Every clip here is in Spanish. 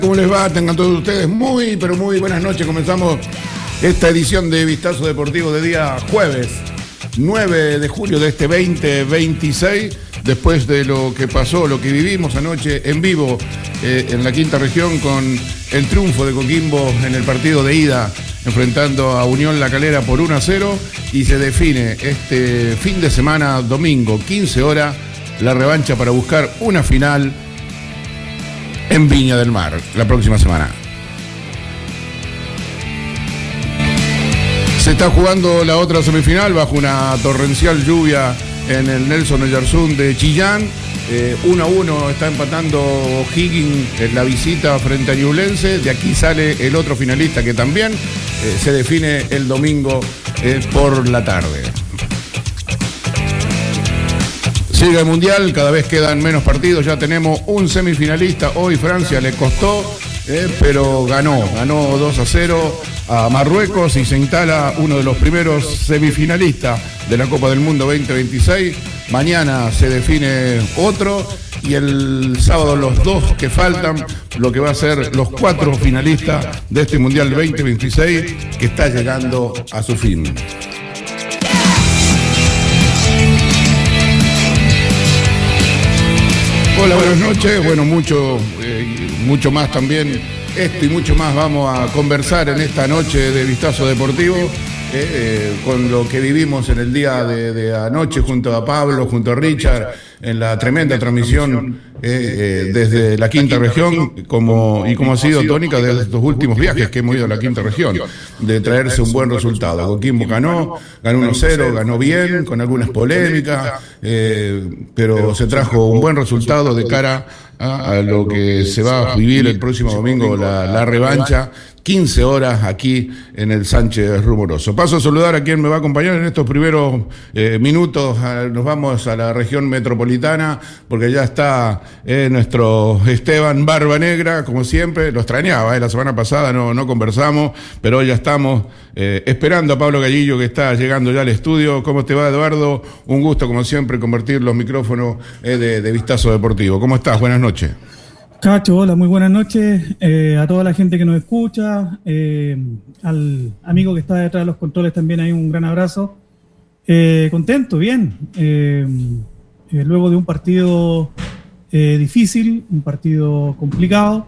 ¿Cómo les va? Tengan todos ustedes muy, pero muy buenas noches. Comenzamos esta edición de Vistazo Deportivo de día jueves, 9 de julio de este 2026, después de lo que pasó, lo que vivimos anoche en vivo en la quinta región con el triunfo de Coquimbo en el partido de ida, enfrentando a Unión La Calera por 1-0, y se define este fin de semana, domingo, 15 horas, la revancha para buscar una final en Viña del Mar, la próxima semana. Se está jugando la otra semifinal bajo una torrencial lluvia en el Nelson Oyarzún de Chillán. 1-1 está empatando Higgins en la visita frente a Ñublense. De aquí sale el otro finalista que también se define el domingo por la tarde. Sigue el Mundial, cada vez quedan menos partidos, ya tenemos un semifinalista. Hoy Francia le costó, pero ganó 2-0 a Marruecos y se instala uno de los primeros semifinalistas de la Copa del Mundo 2026. Mañana se define otro y el sábado los dos que faltan, lo que va a ser los 4 finalistas de este Mundial 2026 que está llegando a su fin. Hola, buenas noches. Bueno, mucho más también. Esto y mucho más vamos a conversar en esta noche de Vistazo Deportivo, con lo que vivimos en el día de anoche junto a Pablo, junto a Richard, en la tremenda transmisión desde la quinta región, como ha sido tónica desde estos últimos viajes que hemos ido a la quinta región, de traerse un buen resultado. Coquimbo ganó 1-0, ganó bien, con algunas polémicas, pero se trajo un buen resultado de cara a lo que se va a vivir el próximo domingo, la revancha, 15 horas aquí en el Sánchez Rumoroso. Paso a saludar a quien me va a acompañar en estos primeros minutos. Nos vamos a la región metropolitana, porque ya está nuestro Esteban Barba Negra, como siempre. Lo extrañaba, la semana pasada no conversamos, pero hoy ya estamos esperando a Pablo Gallillo, que está llegando ya al estudio. ¿Cómo te va, Eduardo? Un gusto, como siempre, compartir los micrófonos de Vistazo Deportivo. ¿Cómo estás? Buenas noches. Cacho, hola, muy buenas noches a toda la gente que nos escucha, al amigo que está detrás de los controles también hay un gran abrazo. Contento, bien, luego de un partido difícil, un partido complicado,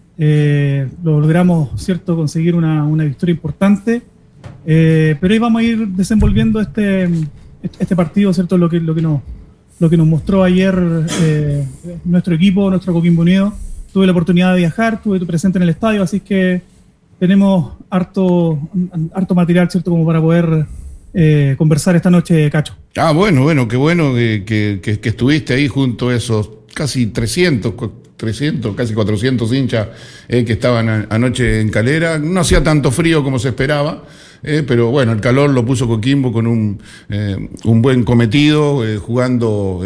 lo logramos, cierto, conseguir una victoria importante, pero hoy vamos a ir desenvolviendo este partido, cierto, lo que nos mostró ayer nuestro equipo, nuestro Coquimbo Unido. Tuve la oportunidad de viajar, estuve presente en el estadio, así que tenemos harto material, ¿cierto?, como para poder conversar esta noche, Cacho. Bueno, qué bueno que estuviste ahí junto a esos casi 300, casi 400 hinchas que estaban anoche en Calera. No hacía tanto frío como se esperaba, pero bueno, el calor lo puso Coquimbo con un buen cometido, jugando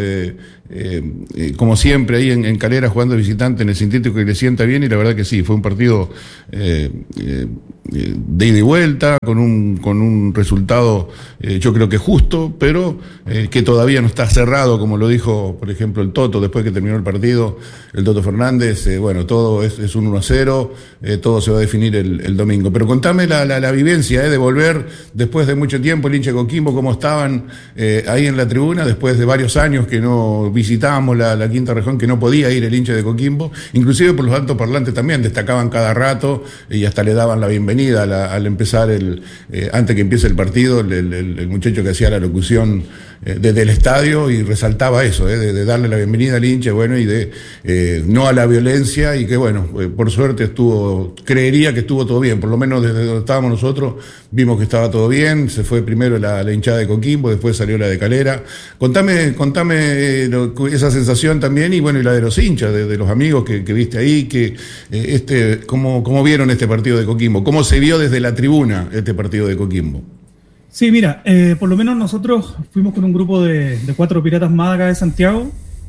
como siempre ahí en Calera, jugando de visitante en el sintético, que le sienta bien, y la verdad que sí, fue un partido de ida y vuelta, con un resultado yo creo que justo, pero que todavía no está cerrado, como lo dijo, por ejemplo, el Toto después que terminó el partido, el Toto Fernández. Bueno, todo es un 1-0, todo se va a definir el domingo. Pero contame la vivencia de volver después de mucho tiempo, el hincha de Coquimbo, cómo estaban ahí en la tribuna, después de varios años que no visitábamos la quinta región, que no podía ir el hincha de Coquimbo, inclusive por los altoparlantes también destacaban cada rato y hasta le daban la bienvenida al empezar antes que empiece el partido, el muchacho que hacía la locución desde el estadio, y resaltaba eso, de darle la bienvenida al hincha, bueno, y de no a la violencia, y que bueno, por suerte creería que estuvo todo bien, por lo menos desde donde estábamos nosotros vimos que estaba todo bien. Se fue primero la hinchada de Coquimbo, después salió la de Calera. Contame esa sensación también, y bueno, y la de los hinchas, de los amigos que viste ahí, ¿cómo vieron este partido de Coquimbo? ¿Cómo se vio desde la tribuna este partido de Coquimbo? Sí, mira, por lo menos nosotros fuimos con un grupo de 4 piratas más acá de Santiago.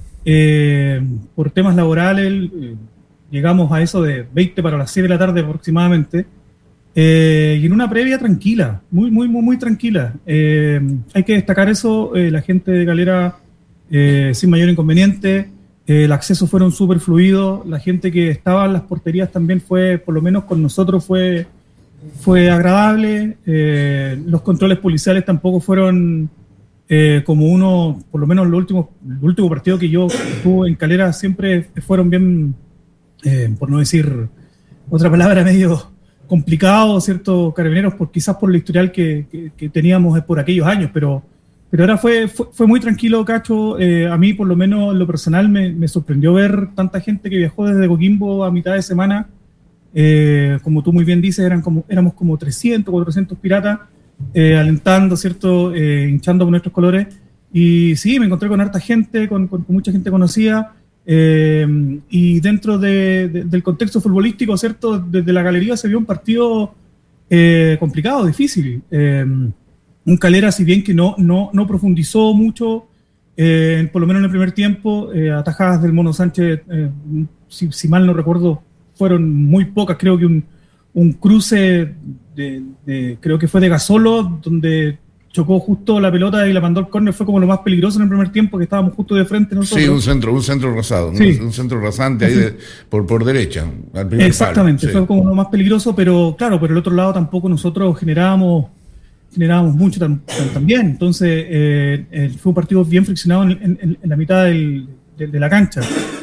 Por temas laborales llegamos a eso de 20 para las 7 de la tarde aproximadamente, y en una previa tranquila, muy tranquila. Hay que destacar eso, la gente de Calera sin mayor inconveniente, el acceso fueron súper fluidos, la gente que estaba en las porterías también fue, por lo menos con nosotros, fue agradable, los controles policiales tampoco fueron como uno, por lo menos el último partido que yo tuve en Calera siempre fueron bien, por no decir otra palabra, medio complicado, ¿cierto? Carabineros, quizás por el historial que teníamos por aquellos años, pero ahora fue muy tranquilo, Cacho. A mí, por lo menos en lo personal, me sorprendió ver tanta gente que viajó desde Coquimbo a mitad de semana. Como tú muy bien dices, éramos como 300, 400 piratas, alentando, ¿cierto? Hinchando por nuestros colores. Y sí, me encontré con harta gente, con mucha gente conocida. Y dentro del contexto futbolístico, ¿cierto? Desde la galería se vio un partido complicado, difícil. Un Calera, si bien que no profundizó mucho, por lo menos en el primer tiempo, atajadas del Mono Sánchez, si mal no recuerdo, fueron muy pocas. Creo que un cruce creo que fue de Gasolo, donde chocó justo la pelota y la mandó al córner, fue como lo más peligroso en el primer tiempo, que estábamos justo de frente nosotros. Sí, un centro rasado, ¿no? Sí. Un centro rasante ahí por derecha, al primer exactamente, palo, fue como lo más peligroso, pero claro, por el otro lado tampoco nosotros generábamos mucho también. Entonces fue un partido bien friccionado en la mitad de la cancha.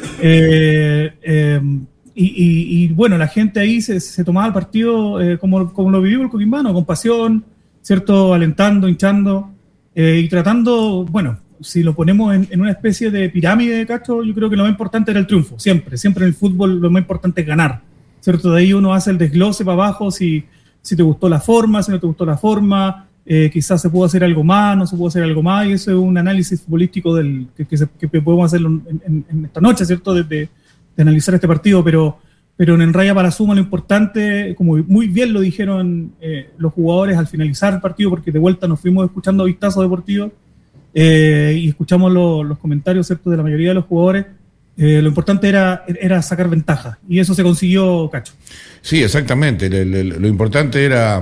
Y bueno, la gente ahí se tomaba el partido como lo vivimos el coquimbano, con pasión, ¿cierto? Alentando, hinchando y tratando, bueno, si lo ponemos en una especie de pirámide, Cacho, yo creo que lo más importante era el triunfo, siempre en el fútbol lo más importante es ganar, ¿cierto? De ahí uno hace el desglose para abajo, si te gustó la forma, si no te gustó la forma, quizás se pudo hacer algo más, no se pudo hacer algo más, y eso es un análisis futbolístico que podemos hacerlo en esta noche, ¿cierto? De analizar este partido, pero en raya para suma lo importante, como muy bien lo dijeron los jugadores al finalizar el partido, porque de vuelta nos fuimos escuchando Vistazo Deportivo y escuchamos los comentarios, ¿cierto?, de la mayoría de los jugadores. Lo importante era sacar ventaja, y eso se consiguió, Cacho. Sí, exactamente. Lo importante era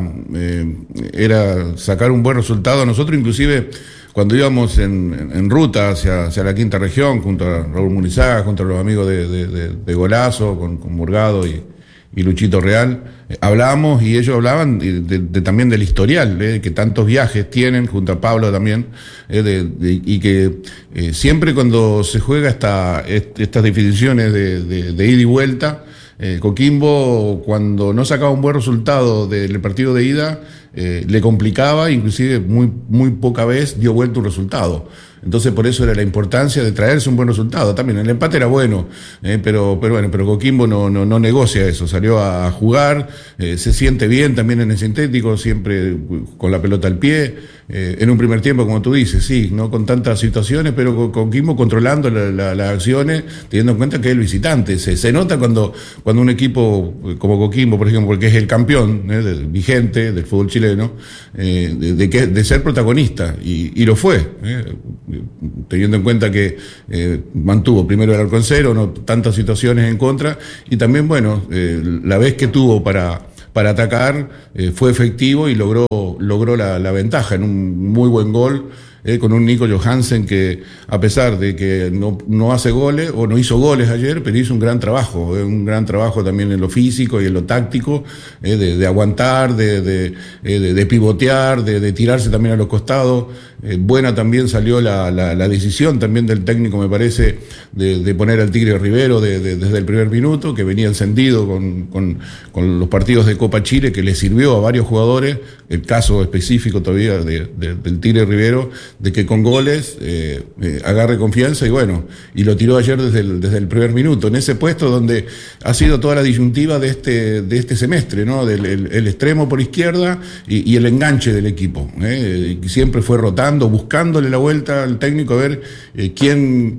sacar un buen resultado. Nosotros inclusive cuando íbamos en ruta hacia la quinta región, junto a Raúl Munizaga, junto a los amigos de Golazo, con Morgado y Luchito Real, hablábamos y ellos hablaban también del historial, que tantos viajes tienen, junto a Pablo también, y que siempre cuando se juega estas definiciones de ida y vuelta, Coquimbo, cuando no sacaba un buen resultado del partido de ida, le complicaba, inclusive muy poca vez dio vuelta un resultado. Entonces por eso era la importancia de traerse un buen resultado. También el empate era bueno, pero Coquimbo no negocia eso, salió a jugar, se siente bien también en el sintético, siempre con la pelota al pie, en un primer tiempo, como tú dices, sí, no con tantas situaciones, pero Coquimbo controlando las acciones, teniendo en cuenta que es el visitante. Se nota cuando un equipo como Coquimbo, por ejemplo, porque es el campeón vigente del fútbol chileno, de ser protagonista, y lo fue, teniendo en cuenta que mantuvo primero el arco en cero, no tantas situaciones en contra, y también, bueno, la vez que tuvo para atacar fue efectivo y logró la ventaja en un muy buen gol, con un Nico Johansen que, a pesar de que no hace goles o no hizo goles ayer, pero hizo un gran trabajo también en lo físico y en lo táctico, de aguantar, de pivotear, de tirarse también a los costados. Buena también salió la decisión también del técnico, me parece, de poner al Tigre Rivero desde el primer minuto, que venía encendido con los partidos de Copa Chile, que le sirvió a varios jugadores, el caso específico todavía del Tigre Rivero, de que con goles agarre confianza, y lo tiró ayer desde el primer minuto, en ese puesto donde ha sido toda la disyuntiva de este semestre, ¿no? El extremo por izquierda y el enganche del equipo, siempre fue rotando, buscándole la vuelta al técnico a ver quién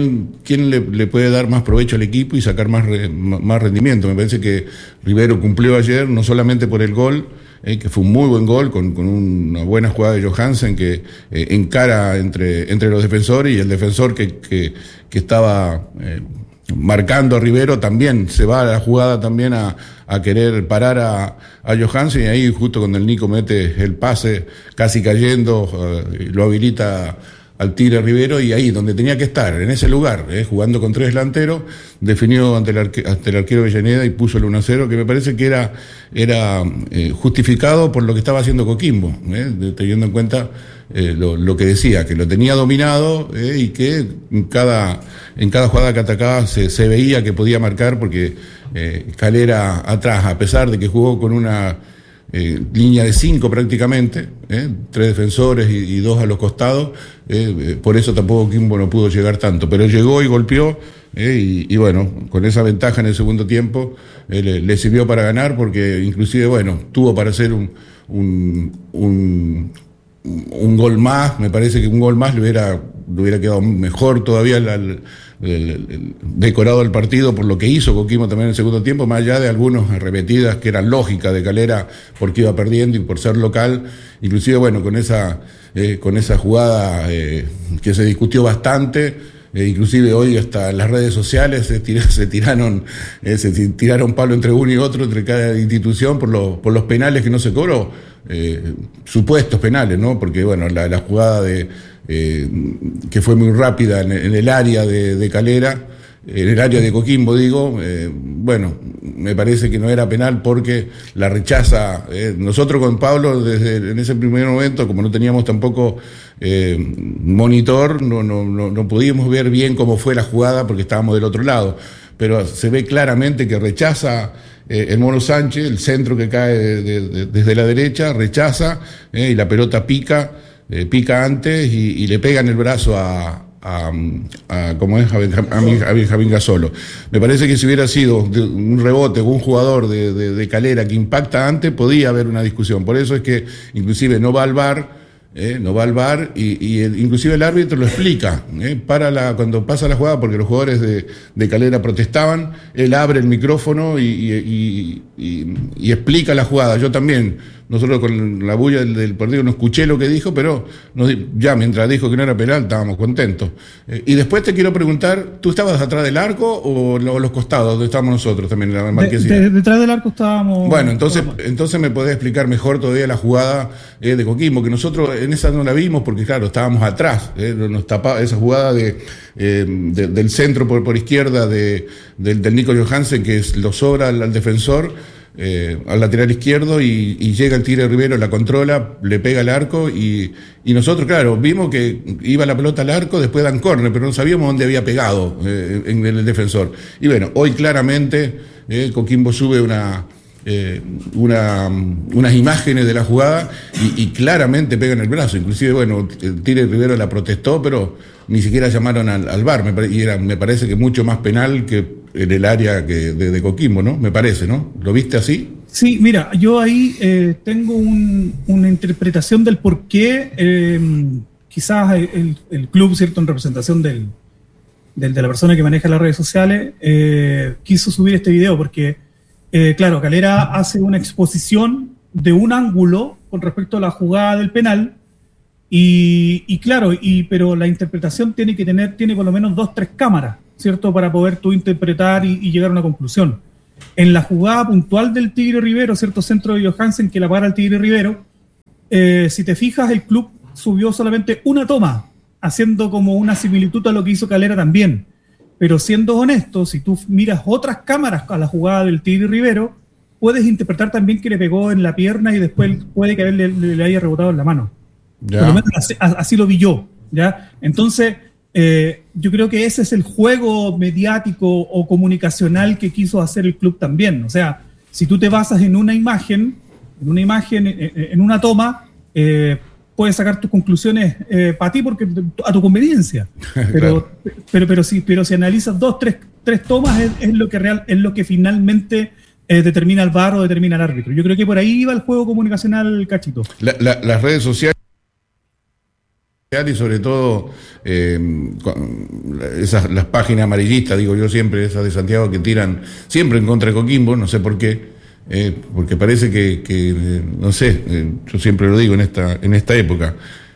le puede dar más provecho al equipo y sacar más rendimiento. Me parece que Rivero cumplió ayer, no solamente por el gol, que fue un muy buen gol, con una buena jugada de Johansen que encara entre los defensores, y el defensor que estaba marcando a Rivero también se va a la jugada también a querer parar a Johansen, y ahí justo cuando el Nico mete el pase casi cayendo, lo habilita al Tigre Rivero, y ahí donde tenía que estar, en ese lugar, jugando con 3 delanteros, definió ante el arquero Avellaneda y puso el 1-0, que me parece que era justificado por lo que estaba haciendo Coquimbo, teniendo en cuenta lo que decía, que lo tenía dominado, y que en cada jugada que atacaba se veía que podía marcar, porque Calera atrás, a pesar de que jugó con una línea de 5 prácticamente, 3 defensores y 2 a los costados, por eso tampoco Coquimbo no pudo llegar tanto, pero llegó y golpeó, y bueno, con esa ventaja en el segundo tiempo le sirvió para ganar, porque inclusive, bueno, tuvo para hacer un gol más. Me parece que un gol más le hubiera quedado mejor todavía decorado el partido por lo que hizo Coquimbo también en el segundo tiempo, más allá de algunas arremetidas que eran lógicas de Calera porque iba perdiendo y por ser local. Inclusive, bueno, con esa jugada que se discutió bastante. Inclusive hoy hasta en las redes sociales se tiraron palo entre uno y otro, entre cada institución, por los penales que no se cobró, supuestos penales, ¿no? Porque bueno, la jugada que fue muy rápida en el área de Calera, en el área de Coquimbo, digo, bueno, me parece que no era penal porque la rechaza. Nosotros con Pablo, en ese primer momento, como no teníamos tampoco monitor, no podíamos ver bien cómo fue la jugada porque estábamos del otro lado, pero se ve claramente que rechaza el Mono Sánchez, el centro que cae desde la derecha, rechaza, y la pelota pica antes y le pega en el brazo a Benjamín Gasolo. Me parece que si hubiera sido un rebote o un jugador de Calera que impacta antes, podía haber una discusión. Por eso es que inclusive no va al VAR, y inclusive el árbitro lo explica, cuando pasa la jugada, porque los jugadores de Calera protestaban, él abre el micrófono y explica la jugada. Yo también, nosotros con la bulla del partido no escuché lo que dijo, pero ya mientras dijo que no era penal estábamos contentos. Y después te quiero preguntar, ¿tú estabas atrás del arco o los costados, donde estábamos nosotros también en la marquesina? Detrás del arco estábamos. Bueno, entonces me podés explicar mejor todavía la jugada de Coquimbo, que nosotros en esa no la vimos porque claro, estábamos atrás, nos tapaba esa jugada del centro por izquierda del Nico Johansen, que lo sobra al defensor, al lateral izquierdo, y llega el Tigre Rivero, la controla, le pega al arco, y nosotros, claro, vimos que iba la pelota al arco, después dan córner, pero no sabíamos dónde había pegado en el defensor. Y bueno, hoy claramente Coquimbo sube unas imágenes de la jugada y claramente pega en el brazo. Inclusive, bueno, el Tigre Rivero la protestó, pero ni siquiera llamaron al VAR, me parece que mucho más penal que en el área de Coquimbo, ¿no? Me parece, ¿no? ¿Lo viste así? Sí, mira, yo ahí tengo una interpretación del por qué quizás el club, ¿cierto?, en representación de la persona que maneja las redes sociales, quiso subir este video porque, claro, Calera hace una exposición de un ángulo con respecto a la jugada del penal, y claro, pero la interpretación tiene por lo menos 2-3 cámaras, ¿cierto?, para poder tú interpretar y llegar a una conclusión. En la jugada puntual del Tigre Rivero, ¿cierto?, centro de Johansen que la para el Tigre Rivero, si te fijas, el club subió solamente una toma, haciendo como una similitud a lo que hizo Calera también. Pero siendo honesto, si tú miras otras cámaras a la jugada del Tigre Rivero, puedes interpretar también que le pegó en la pierna y después puede que le haya rebotado en la mano. Ya. Por lo menos así lo vi yo, ¿ya? Entonces, yo creo que ese es el juego mediático o comunicacional que quiso hacer el club también. O sea, si tú te basas en una imagen, en una toma, puedes sacar tus conclusiones para ti porque a tu conveniencia. Pero, claro. pero si analizas 2, 3 tomas es lo que finalmente determina el VAR o determina el árbitro. Yo creo que por ahí iba el juego comunicacional, Cachito. Las redes sociales y sobre todo las páginas amarillistas, digo yo siempre, esas de Santiago que tiran siempre en contra de Coquimbo, no sé por qué, porque parece que no sé, yo siempre lo digo en esta época,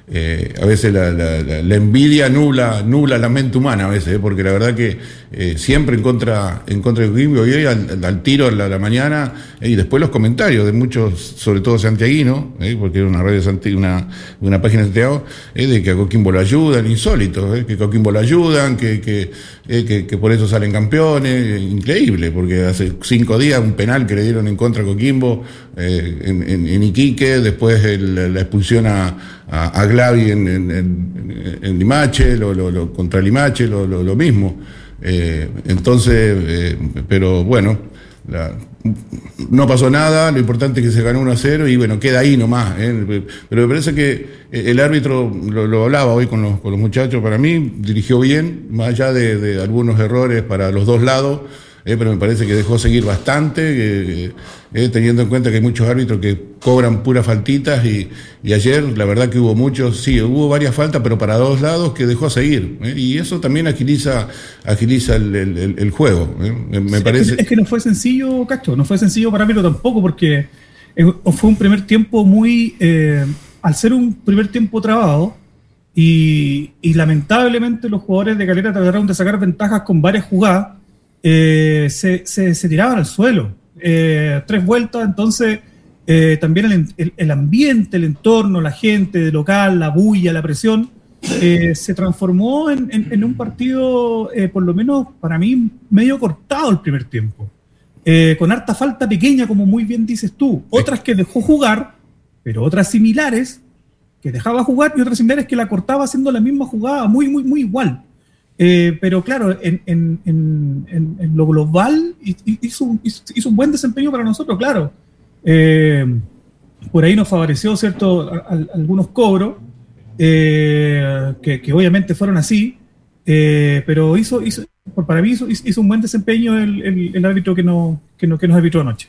a veces la envidia nubla la mente humana a veces, porque la verdad que siempre en contra de Coquimbo, y hoy al tiro a la mañana, y después los comentarios de muchos, sobre todo santiaguinos, porque era una radio una página de Santiago, de que a Coquimbo lo ayudan, insólito, que Coquimbo lo ayudan, que por eso salen campeones, increíble, porque hace 5 días un penal que le dieron en contra a Coquimbo en Iquique, después la expulsión a Glavi en Limache, contra Limache, lo mismo. Entonces, pero bueno, no pasó nada, lo importante es que se ganó 1-0 y bueno, queda ahí nomás. Pero me parece que el árbitro, lo hablaba hoy con los muchachos, para mí dirigió bien, más allá de algunos errores para los dos lados. Pero me parece que dejó seguir bastante, teniendo en cuenta que hay muchos árbitros que cobran puras faltitas y ayer la verdad que hubo varias faltas, pero para dos lados que dejó seguir, y eso también agiliza el juego. Me parece. Es que no fue sencillo, Cacho, no fue sencillo para árbitro tampoco, porque fue un primer tiempo muy, al ser un primer tiempo trabado, y lamentablemente los jugadores de Calera trataron de sacar ventajas con varias jugadas. Se tiraban al suelo, 3 vueltas, entonces también el ambiente, el entorno, la gente de local, la bulla, la presión, se transformó en un partido, por lo menos para mí, medio cortado el primer tiempo, con harta falta pequeña, como muy bien dices tú, otras que dejó jugar, pero otras similares que dejaba jugar y otras similares que la cortaba haciendo la misma jugada, muy, muy, muy igual. Pero claro, en lo global hizo un buen desempeño para nosotros, claro. Por ahí nos favoreció, ¿cierto?, algunos cobros, que obviamente fueron así, pero para mí hizo un buen desempeño el árbitro que nos arbitró anoche.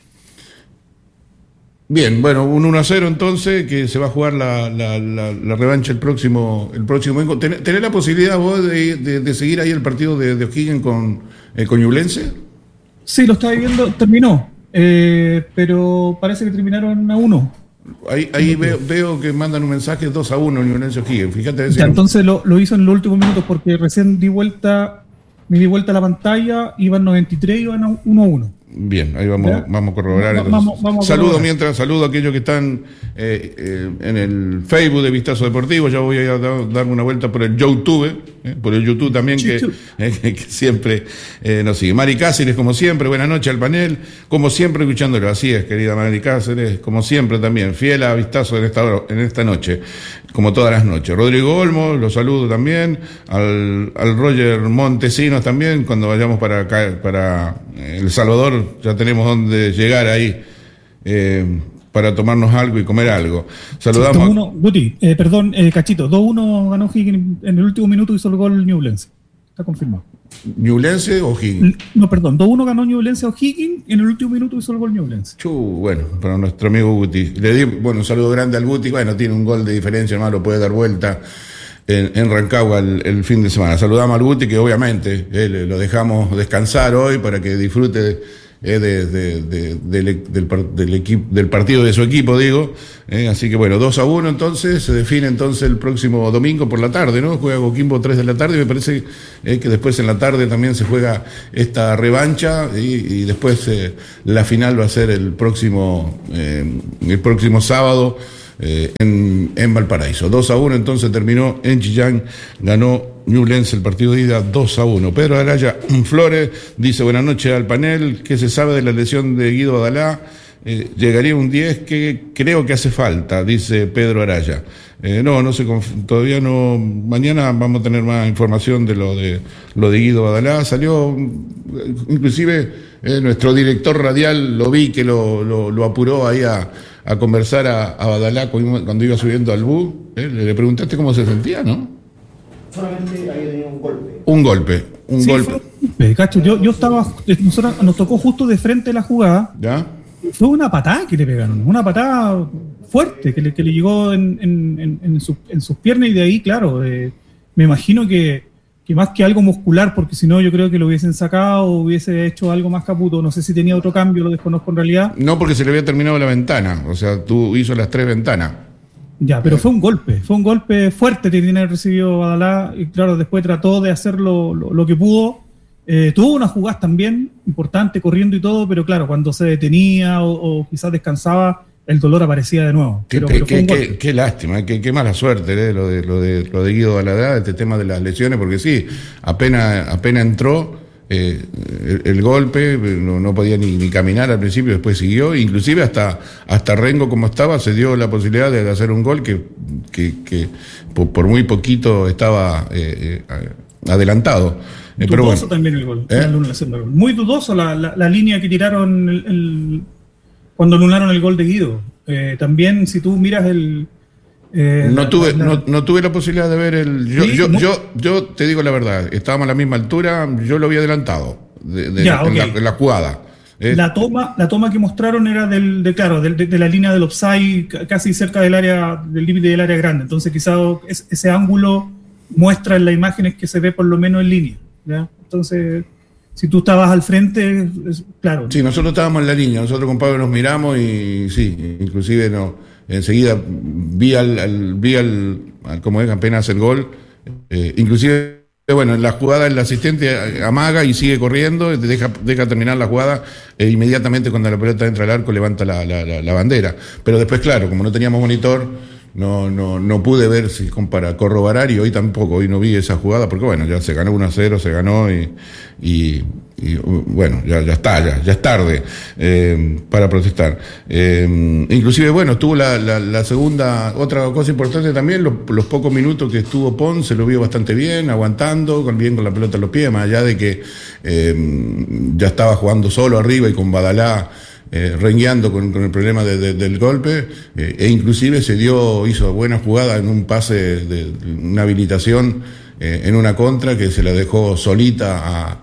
Bien, bueno, un 1-0 entonces, que se va a jugar la revancha el próximo domingo. ¿Tenés la posibilidad vos de seguir ahí el partido de O'Higgins con Ñublense? Sí, lo estaba viendo, terminó, pero parece que terminaron 1-1. Ahí veo que mandan un mensaje 2-1 Ñublense O'Higgins, fíjate. Ya, entonces lo hizo en los últimos minutos, porque recién me di vuelta a la pantalla, iban 93 y iban 1-1. Bien, ahí vamos a corroborar. Saludo a aquellos que están en el Facebook de Vistazo Deportivo. Ya voy a darme una vuelta por el YouTube, por el YouTube también, que siempre nos sigue. Mari Cáceres, como siempre, buenas noches al panel, como siempre escuchándolo. Así es, querida Mari Cáceres, como siempre también, fiel a Vistazo en esta noche, como todas las noches. Rodrigo Olmo, lo saludo también, al Roger Montesinos también, cuando vayamos para El Salvador, ya tenemos donde llegar ahí para tomarnos algo y comer algo. Saludamos. 2-1, Guti, Cachito, 2-1 ganó Higgins en el último minuto, hizo el gol Ñublense. Está confirmado. ¿Ñublense o Higgins? No, perdón, 2-1 ganó Ñublense o Higgins, en el último minuto hizo el gol Ñublense. Bueno, para nuestro amigo Guti. Le di, un saludo grande al Guti. Bueno, tiene un gol de diferencia, hermano, puede dar vuelta en Rancagua el fin de semana. Saludamos al Guti, que obviamente lo dejamos descansar hoy para que disfrute del partido de su equipo, digo. Así que bueno, 2-1 entonces, se define entonces el próximo domingo por la tarde, ¿no? Juega Coquimbo 3 de la tarde, y me parece que después en la tarde también se juega esta revancha, y después la final va a ser el próximo sábado en Valparaíso. 2-1 entonces terminó en Chillán, ganó Ñublense el partido de ida 2-1. Pedro Araya Flores dice: buenas noches al panel. ¿Qué se sabe de la lesión de Guido Adalá? Llegaría un 10 que creo que hace falta, dice Pedro Araya. No sé, todavía no. Mañana vamos a tener más información de lo de Guido Adalá. Salió, inclusive nuestro director radial, lo vi que lo apuró ahí a conversar a Adalá cuando iba subiendo al bus. Le preguntaste cómo se sentía, ¿no? Solamente había tenido un golpe. Un golpe. Cacho, yo estaba, nos tocó justo de frente la jugada. ¿Ya? Fue una patada que le pegaron, una patada fuerte que le llegó en sus piernas, y de ahí, claro, me imagino que más que algo muscular, porque si no yo creo que lo hubiesen sacado o hubiese hecho algo más caputo. No sé si tenía otro cambio, lo desconozco en realidad. No, porque se le había terminado la ventana, o sea, tú hizo las 3 ventanas. Ya, pero fue un golpe fuerte que tiene recibido Badalá, y claro, después trató de hacer lo que pudo. Tuvo unas jugadas también importantes, corriendo y todo, pero claro, cuando se detenía o quizás descansaba, el dolor aparecía de nuevo. Qué lástima, qué mala suerte lo de Guido Badalá, este tema de las lesiones, porque sí, apenas entró el golpe, no podía ni caminar al principio, después siguió, inclusive hasta Rengo como estaba se dio la posibilidad de hacer un gol que por muy poquito estaba adelantado. Dudoso, pero bueno, también el gol, muy dudoso la línea que tiraron cuando anularon el gol de Guido. También si tú miras no tuve la posibilidad de ver yo te digo la verdad, estábamos a la misma altura, yo lo había adelantado en la jugada. La toma que mostraron era de la línea del offside, casi cerca del límite del área grande. Entonces quizás ese ángulo muestra en las imágenes que se ve por lo menos en línea, ¿ya? Entonces, si tú estabas al frente, claro. Sí, nosotros estábamos en la línea, nosotros con Pablo nos miramos y sí, inclusive enseguida vi al como es, apenas el gol, inclusive, bueno, en la jugada el asistente amaga y sigue corriendo, deja terminar la jugada, inmediatamente cuando la pelota entra al arco levanta la bandera. Pero después, claro, como no teníamos monitor, no pude ver si corroborar, y hoy no vi esa jugada, porque bueno, ya se ganó 1-0, se ganó y bueno, ya está, ya es tarde para protestar. Inclusive, bueno, tuvo la segunda, otra cosa importante también, los pocos minutos que estuvo Pons, se lo vio bastante bien, aguantando, bien con la pelota en los pies, más allá de que ya estaba jugando solo arriba y con Badalá rengueando con el problema del golpe, e inclusive hizo buena jugada en un pase de una habilitación en una contra que se la dejó solita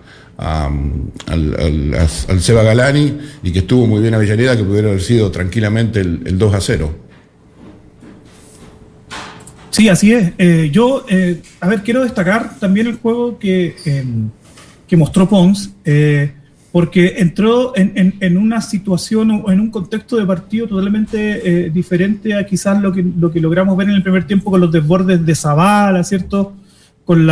al Seba Galani, y que estuvo muy bien Avellaneda, que pudiera haber sido tranquilamente el 2-0. Sí, así es. Yo quiero destacar también el juego que mostró Pons, porque entró en una situación o en un contexto de partido totalmente diferente a quizás lo que logramos ver en el primer tiempo, con los desbordes de Zavala, ¿cierto? Con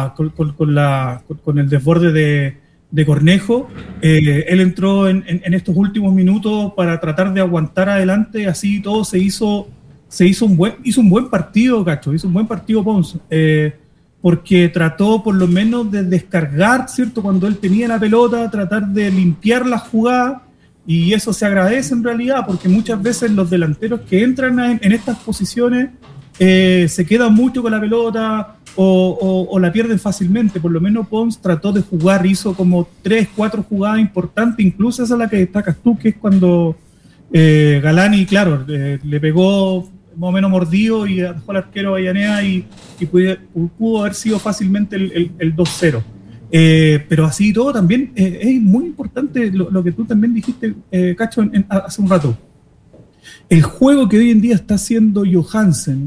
el desborde de Cornejo. Él entró en estos últimos minutos para tratar de aguantar adelante, así todo hizo un buen partido, Cacho, hizo un buen partido Pons, porque trató por lo menos de descargar, ¿cierto? Cuando él tenía la pelota, tratar de limpiar la jugada, y eso se agradece en realidad, porque muchas veces los delanteros que entran en estas posiciones se quedan mucho con la pelota o la pierden fácilmente. Por lo menos Pons trató de jugar, hizo como 3-4 jugadas importantes, incluso esa es la que destacas tú, que es cuando Galani, claro, le pegó más o menos mordido y dejó al arquero Avellaneda y pudo haber sido fácilmente el 2-0. Pero así y todo también es muy importante lo que tú también dijiste, Cacho, hace un rato. El juego que hoy en día está haciendo Johansen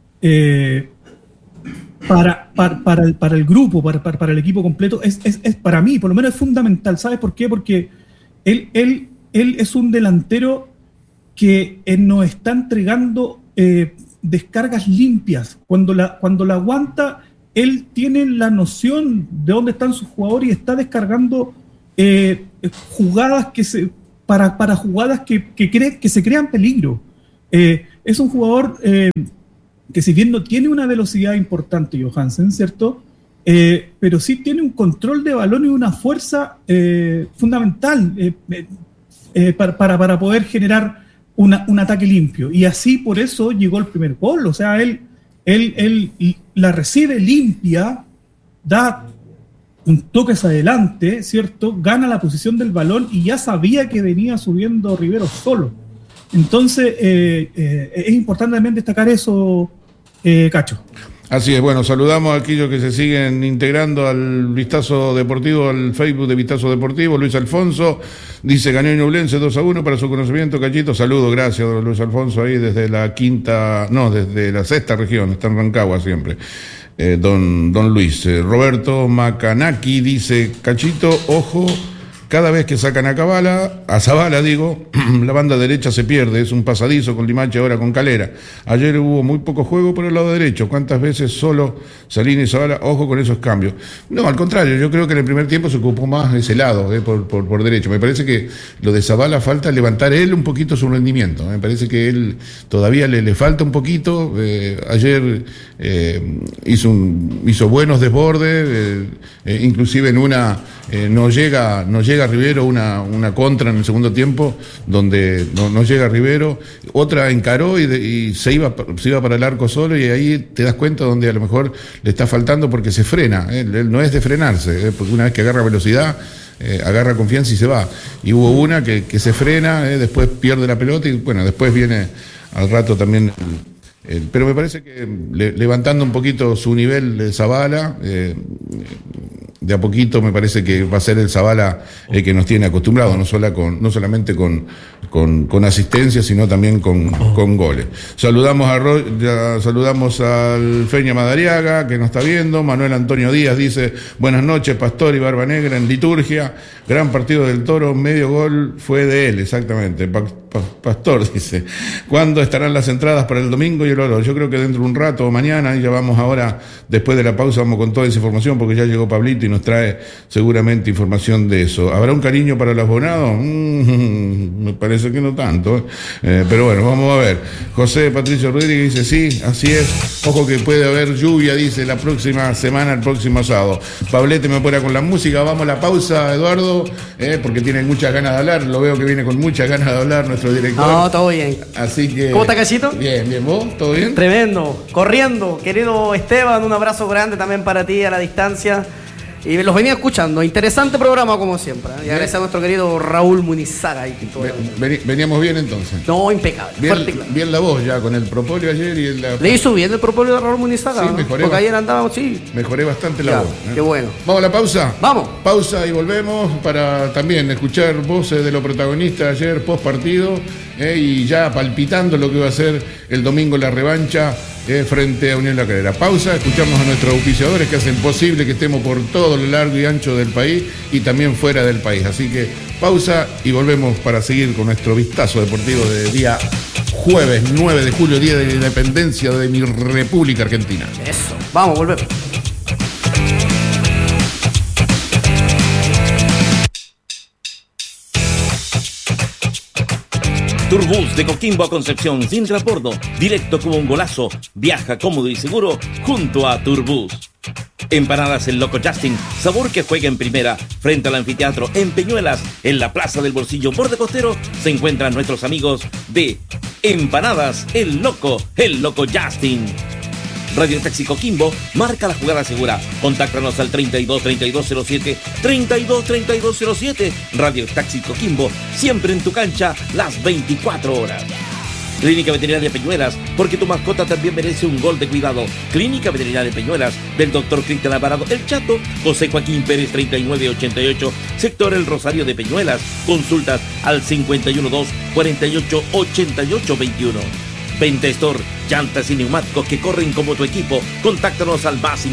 para el grupo, para el equipo completo, es para mí, por lo menos es fundamental. ¿Sabes por qué? Porque él es un delantero que nos está entregando descargas limpias. Cuando la aguanta, él tiene la noción de dónde están sus jugadores y está descargando jugadas para jugadas que se crean peligro. Es un jugador que, si bien no tiene una velocidad importante, Johansen, ¿cierto? Pero sí tiene un control de balón y una fuerza fundamental para poder generar un ataque limpio, y así por eso llegó el primer gol. O sea, él la recibe limpia, da un toque hacia adelante, ¿cierto? Gana la posición del balón y ya sabía que venía subiendo Rivero solo. Entonces es importante también destacar eso, Cacho. Así es, bueno, saludamos a aquellos que se siguen integrando al Vistazo Deportivo, al Facebook de Vistazo Deportivo. Luis Alfonso dice: ganó Ñublense 2-1, para su conocimiento, Cachito. Saludo, gracias, don Luis Alfonso, ahí desde desde la sexta región, está en Rancagua siempre. Don Luis. Roberto Macanaki dice: Cachito, ojo Cada vez que sacan a Zabala, la banda derecha se pierde, es un pasadizo con Limache, ahora con Calera. Ayer hubo muy poco juego por el lado derecho, ¿cuántas veces solo Salini y Zabala? Ojo con esos cambios. No, al contrario, yo creo que en el primer tiempo se ocupó más ese lado, por derecho. Me parece que lo de Zabala falta levantar él un poquito su rendimiento. Me parece que él todavía le falta un poquito. Ayer hizo buenos desbordes, inclusive en una no llega Rivero, una contra en el segundo tiempo donde no llega Rivero, otra encaró y se iba para el arco solo, y ahí te das cuenta donde a lo mejor le está faltando, porque se frena, él no es de frenarse, porque una vez que agarra velocidad, agarra confianza y se va. Y hubo una que se frena, después pierde la pelota y bueno, después viene al rato también pero me parece que levantando un poquito su nivel de Zabala, de a poquito me parece que va a ser el Zabala que nos tiene acostumbrados, no solamente con asistencia, sino también con goles. Saludamos al Feña Madariaga, que nos está viendo. Manuel Antonio Díaz dice: buenas noches, Pastor y Barba Negra en liturgia. Gran partido del Toro, medio gol fue de él, exactamente. Pastor dice: ¿cuándo estarán las entradas para el domingo y el oro? Yo creo que dentro de un rato o mañana, y ya vamos ahora, después de la pausa, vamos con toda esa información, porque ya llegó Pablito y nos trae seguramente información de eso. ¿Habrá un cariño para los abonados? Me parece que no tanto, pero bueno, vamos a ver. José Patricio Rodríguez dice: sí, así es. Ojo que puede haber lluvia, dice, la próxima semana, el próximo sábado. Pablete me apura con la música. Vamos a la pausa, Eduardo, porque tiene muchas ganas de hablar. Lo veo que viene con muchas ganas de hablar nuestro director. No, todo bien. Así que... ¿Cómo está, Cachito? Bien, ¿vos? ¿Todo bien? Tremendo. Corriendo. Querido Esteban, un abrazo grande también para ti a la distancia. Y los venía escuchando. Interesante programa, como siempre. Y agradecer a nuestro querido Raúl Munizaga. Veníamos bien entonces. No, impecable. Bien la voz ya con el propóleo ayer y Le hizo bien el propóleo de Raúl Munizaga. Sí, mejoré. Porque ayer andábamos, sí. Mejoré bastante la voz. Qué bueno. ¿Vamos a la pausa? Vamos. Pausa y volvemos para también escuchar voces de los protagonistas ayer post partido, y ya palpitando lo que va a ser el domingo la revancha frente a Unión La Calera. Pausa, escuchamos a nuestros auspiciadores que hacen posible que estemos por todo lo largo y ancho del país y también fuera del país. Así que pausa y volvemos para seguir con nuestro vistazo deportivo de día jueves 9 de julio, día de la independencia de mi República Argentina. Eso, vamos, volvemos. Turbus de Coquimbo a Concepción, sin transbordo, directo como un golazo, viaja cómodo y seguro junto a Turbus. Empanadas El Loco Justin, sabor que juega en primera, frente al anfiteatro en Peñuelas, en la Plaza del Bolsillo Borde Costero, se encuentran nuestros amigos de Empanadas El Loco Justin. Radio Taxi Coquimbo, marca la jugada segura. Contáctanos al 32-3207. Radio Taxi Coquimbo, siempre en tu cancha, las 24 horas. Clínica Veterinaria Peñuelas, porque tu mascota también merece un gol de cuidado. Clínica Veterinaria Peñuelas, del Dr. Cristian Alvarado El Chato, José Joaquín Pérez 3988, sector El Rosario de Peñuelas. Consultas al 512-488821. Venta Store, llantas y neumáticos que corren como tu equipo. Contáctanos al más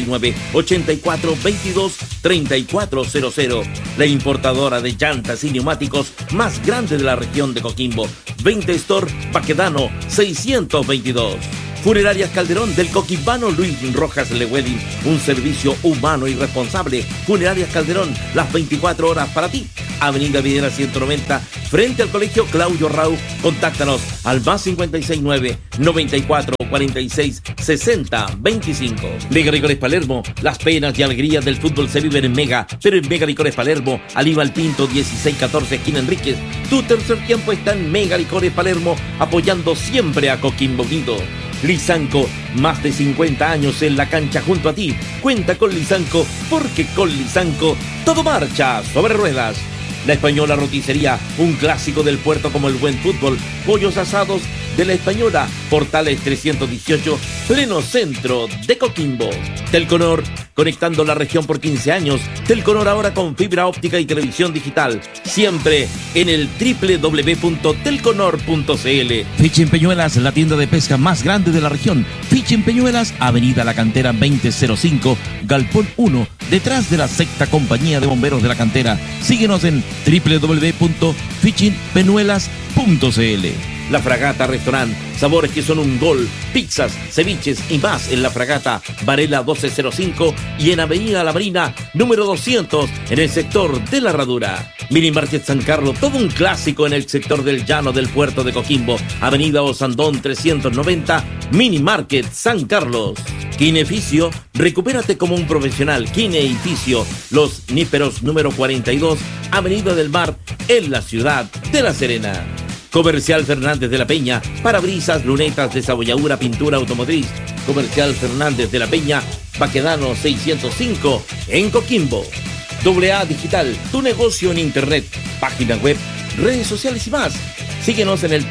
569-8422-3400. La importadora de llantas y neumáticos más grande de la región de Coquimbo. Venta Store, Baquedano 622. Funerarias Calderón, del coquimbano Luis Rojas Lewedin, un servicio humano y responsable. Funerarias Calderón, las 24 horas para ti. Avenida Videla 190, frente al Colegio Claudio Rau. Contáctanos al más 569-9446-6025. Mega Licores Palermo, las penas y alegrías del fútbol se viven en Mega, pero en Mega Licores Palermo, Aníbal Pinto 1614, esquina Enríquez. Tu tercer tiempo está en Mega Licores Palermo, apoyando siempre a Coquimbo Unido. Lisanco, más de 50 años en la cancha junto a ti. Cuenta con Lisanco, porque con Lisanco todo marcha sobre ruedas. La Española Roticería, un clásico del puerto como el buen fútbol. Pollos asados de La Española, Portales 318, pleno centro de Coquimbo. Telconor, conectando la región por 15 años. Telconor ahora con fibra óptica y televisión digital. Siempre en el www.telconor.cl. Fishing Peñuelas, la tienda de pesca más grande de la región. Fishing Peñuelas, Avenida La Cantera 2005, Galpón 1, detrás de la sexta compañía de bomberos de la cantera. Síguenos en www.fishingpeñuelas.cl. La Fragata Restaurant, sabores que son un gol, pizzas, ceviches y más en La Fragata, Varela 1205 y en Avenida La Marina, número 200, en el sector de La Herradura. Mini Market San Carlos, todo un clásico en el sector del llano del puerto de Coquimbo, Avenida Osandón 390, Mini Market San Carlos. Kineficio, recupérate como un profesional. Kineficio, Los Níperos número 42, Avenida del Mar, en la ciudad de La Serena. Comercial Fernández de la Peña, parabrisas, lunetas, desabolladura, pintura automotriz. Comercial Fernández de la Peña, Baquedano 605, en Coquimbo. AA Digital, tu negocio en internet, página web, redes sociales y más. Síguenos en el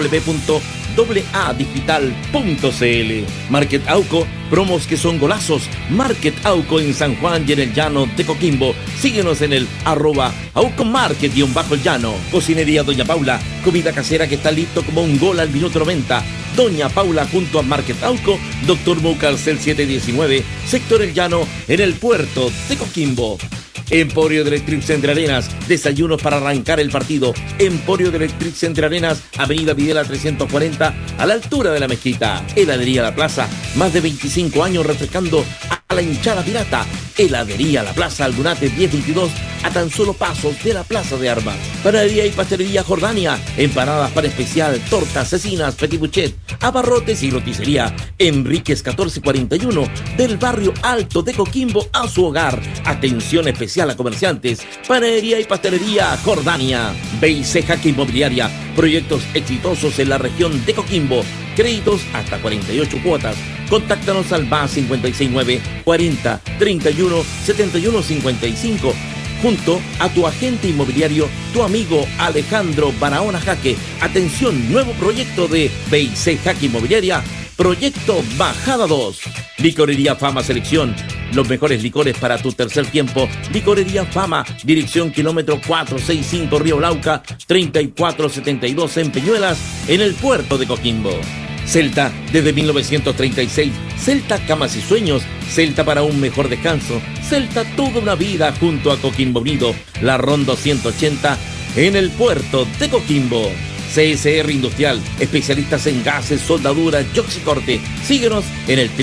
www.aadigital.cl. Market Auco, promos que son golazos. Market Auco en San Juan y en el llano de Coquimbo. Síguenos en el @AucoMarket_el llano. Cocinería Doña Paula, comida casera que está listo como un gol al minuto 90. Doña Paula junto a Market Auco, Dr. Moucarcel 719, sector El Llano, en el puerto de Coquimbo. Emporio de Electric Center Arenas, desayunos para arrancar el partido. Emporio de Electric Center Arenas, Avenida Videla 340, a la altura de la mezquita. Heladería La Plaza, más de 25 años refrescando a la hinchada pirata. Heladería La Plaza, Aldunate 1022, a tan solo pasos de la Plaza de Armas. Panadería y pastelería Jordania, empanadas para especial, tortas, cecinas, petit buchet, abarrotes y roticería. Enríquez 1441, del barrio Alto de Coquimbo a su hogar. Atención especial a comerciantes. Panadería y pastelería Jordania. BIC Jaque Inmobiliaria, proyectos exitosos en la región de Coquimbo. Créditos hasta 48 cuotas. Contáctanos al +569 40 31 71 55. Junto a tu agente inmobiliario, tu amigo Alejandro Barahona Jaque. Atención, nuevo proyecto de BIC Jaque Inmobiliaria, Proyecto Bajada 2. Licorería Fama Selección, los mejores licores para tu tercer tiempo. Licorería Fama, dirección kilómetro 465 Río Lauca, 3472 en Peñuelas, en el puerto de Coquimbo. Celta, desde 1936, Celta Camas y Sueños, Celta para un mejor descanso, Celta toda una vida junto a Coquimbo Unido, la Ronda 180, en el puerto de Coquimbo. CSR Industrial, especialistas en gases, soldaduras y oxicorte. Síguenos en el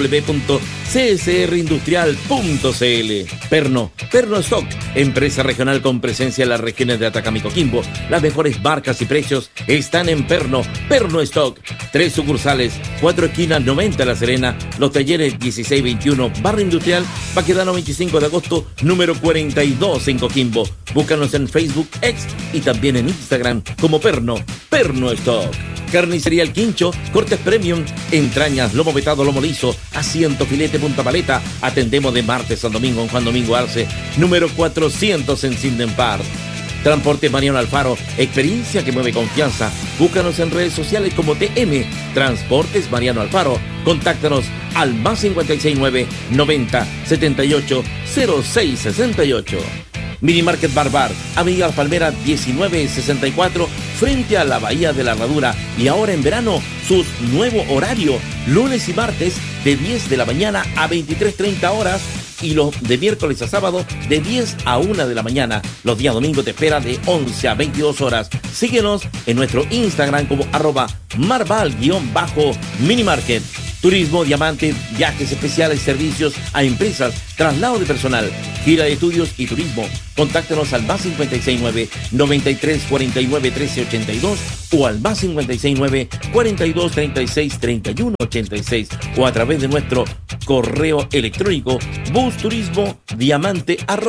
www.csrindustrial.cl. Perno Stock, empresa regional con presencia en las regiones de Atacama y Coquimbo. Las mejores marcas y precios están en Perno Stock. 3 sucursales, 4 esquinas, 90 La Serena. Los talleres 1621 Barrio Industrial, Baquedano 25 de agosto, número 42 en Coquimbo. Búscanos en Facebook, X y también en Instagram como Perno Stock. Carnicería El Quincho, cortes premium, entrañas, lomo vetado, lomo liso, asiento, filete, punta paleta. Atendemos de martes a domingo en Juan Domingo Arce, número 400 en Sinden Park. Transportes Mariano Alfaro, experiencia que mueve confianza. Búscanos en redes sociales como TM Transportes Mariano Alfaro. Contáctanos al +569 90 78 06 68. Mini Market Barbar, Avenida Las Palmeras 1964, frente a la Bahía de la Herradura. Y ahora en verano, su nuevo horario, lunes y martes de 10 de la mañana a 23:30 horas. Y los de miércoles a sábado de 10 a 1 de la mañana. Los días domingos te espera de 11 a 22 horas. Síguenos en nuestro Instagram como @marval_minimarket. Turismo, diamante, viajes especiales, servicios a empresas, traslado de personal, gira de estudios y turismo. Contáctanos al +569 93 49 13 82 o al +569 42 36 31 86 o a través de nuestro correo electrónico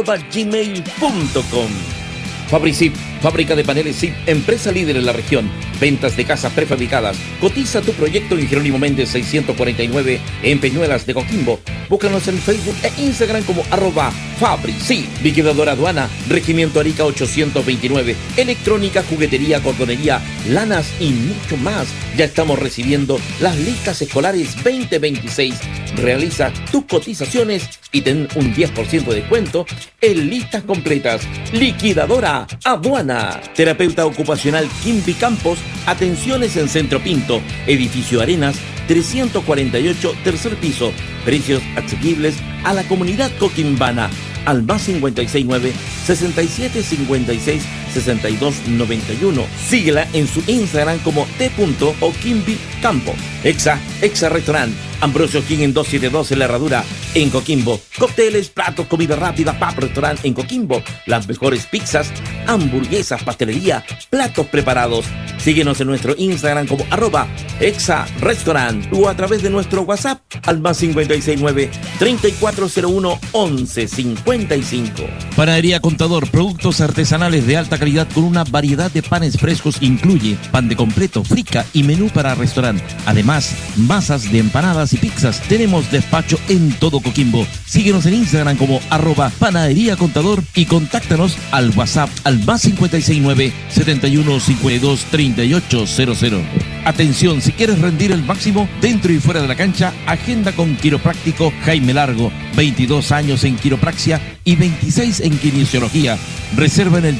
busturismodiamante@gmail.com. Fabricip, fábrica de paneles SIP, empresa líder en la región. ventas de casas prefabricadas. Cotiza tu proyecto en Jerónimo Méndez 649 en Peñuelas de Coquimbo. Búscanos en Facebook e Instagram como @Fabrici. Liquidadora Aduana, Regimiento Arica 829. Electrónica, juguetería, cordonería, lanas y mucho más. Ya estamos recibiendo las listas escolares 2026. Realiza tus cotizaciones y ten un 10% de descuento en listas completas. Liquidadora Aduana. Terapeuta ocupacional Kimby Campos. Atenciones en Centro Pinto, Edificio Arenas 348, tercer piso. Precios asequibles a la comunidad coquimbana. Al +569 6756 6291. Síguela en su Instagram como t.okimbi.campo. Exa Restaurant, Ambrosio King en 272 en La Herradura, en Coquimbo. Cócteles, platos, comida rápida, pub restaurant en Coquimbo. Las mejores pizzas, hamburguesas, pastelería, platos preparados. Síguenos en nuestro Instagram como @Exa Restaurant o a través de nuestro WhatsApp al +569 3401 1155. Panadería Contador, productos artesanales de alta calidad con una variedad de panes frescos. Incluye pan de completo, frica y menú para restaurante. Además, masas de empanadas y pizzas. Tenemos despacho en todo Coquimbo. Síguenos en Instagram como @Panadería Contador y contáctanos al WhatsApp al +569 7152 3800. Atención, si quieres rendir el máximo dentro y fuera de la cancha, agenda con Quiropráctico Jaime Largo. 22 años en quiropraxia y 26 en kinesiología. Reserva en el